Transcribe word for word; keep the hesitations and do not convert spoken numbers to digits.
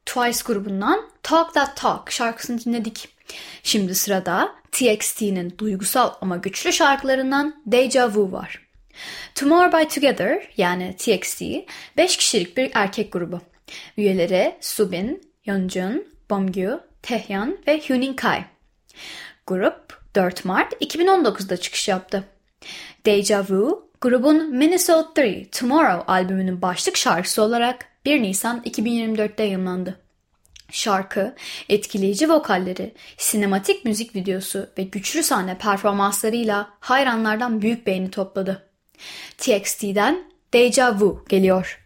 Twice grubundan Talk That Talk şarkısını dinledik. Şimdi sırada T X T'nin duygusal ama güçlü şarkılarından Deja Vu var. Tomorrow by Together yani T X T beş kişilik bir erkek grubu. Üyeleri Subin, Yeonjun, Beomgyu, Taehyun ve Hyunin Kai. Grup dört Mart iki bin on dokuzda çıkış yaptı. Deja Vu, grubun Minnesota üç Tomorrow albümünün başlık şarkısı olarak bir Nisan iki bin yirmi dörtte yayımlandı. Şarkı, etkileyici vokalleri, sinematik müzik videosu ve güçlü sahne performanslarıyla hayranlardan büyük beğeni topladı. T X T'den Deja Vu geliyor.